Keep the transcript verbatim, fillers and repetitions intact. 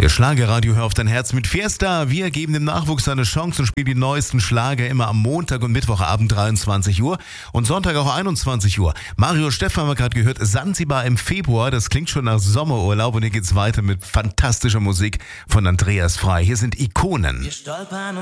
Ihr Schlagerradio, hör auf dein Herz mit Fiesta. Wir geben dem Nachwuchs eine Chance und spielen die neuesten Schlager immer am Montag und Mittwochabend dreiundzwanzig Uhr und Sonntag auch einundzwanzig Uhr. Mario Stephan haben wir gerade gehört, Sansibar im Februar, das klingt schon nach Sommerurlaub und hier geht's weiter mit fantastischer Musik von Andreas Frei. Hier sind Ikonen. Wir stolpern